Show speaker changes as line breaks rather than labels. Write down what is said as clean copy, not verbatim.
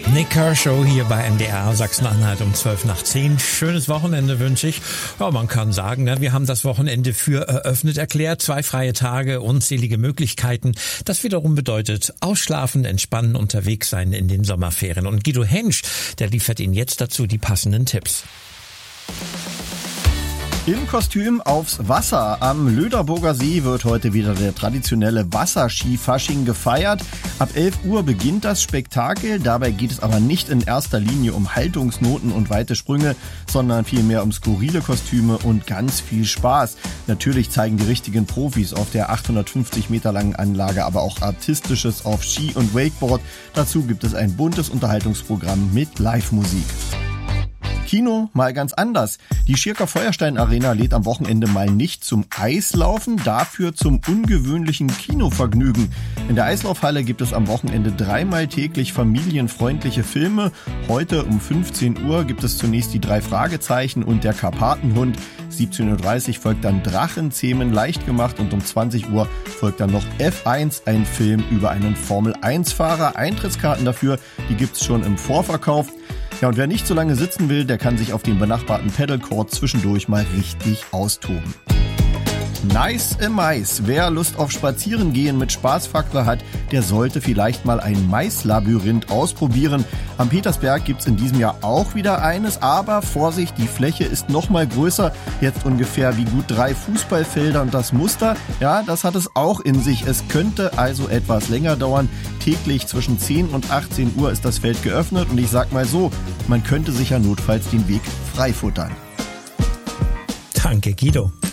Nick Kershaw hier bei NDR Sachsen-Anhalt um 10:12. Schönes Wochenende wünsche ich. Ja, man kann sagen, wir haben das Wochenende für eröffnet erklärt. 2 freie Tage, unzählige Möglichkeiten. Das wiederum bedeutet ausschlafen, entspannen, unterwegs sein in den Sommerferien. Und Guido Hensch, der liefert Ihnen jetzt dazu die passenden Tipps.
Im Kostüm aufs Wasser. Am Löderburger See wird heute wieder der traditionelle Wasserskifasching gefeiert. Ab 11 Uhr beginnt das Spektakel. Dabei geht es aber nicht in erster Linie um Haltungsnoten und weite Sprünge, sondern vielmehr um skurrile Kostüme und ganz viel Spaß. Natürlich zeigen die richtigen Profis auf der 850 Meter langen Anlage aber auch Artistisches auf Ski und Wakeboard. Dazu gibt es ein buntes Unterhaltungsprogramm mit Live-Musik. Kino mal ganz anders. Die Schirker Feuerstein Arena lädt am Wochenende mal nicht zum Eislaufen, dafür zum ungewöhnlichen Kinovergnügen. In der Eislaufhalle gibt es am Wochenende 3-mal täglich familienfreundliche Filme. Heute um 15 Uhr gibt es zunächst die 3 Fragezeichen und der Karpatenhund. 17:30 Uhr folgt dann Drachenzähmen leicht gemacht und um 20 Uhr folgt dann noch F1, ein Film über einen Formel-1-Fahrer. Eintrittskarten dafür, die gibt's schon im Vorverkauf. Ja, und wer nicht so lange sitzen will, der kann sich auf dem benachbarten Paddlecourt zwischendurch mal richtig austoben. Nice im Mais. Wer Lust auf Spazierengehen mit Spaßfaktor hat, der sollte vielleicht mal ein Maislabyrinth ausprobieren. Am Petersberg gibt's in diesem Jahr auch wieder eines, aber Vorsicht, die Fläche ist noch mal größer, jetzt ungefähr wie gut 3 Fußballfelder und das Muster, ja, das hat es auch in sich. Es könnte also etwas länger dauern. Täglich zwischen 10 und 18 Uhr ist das Feld geöffnet und ich sag mal so, man könnte sich ja notfalls den Weg freifuttern.
Danke, Guido.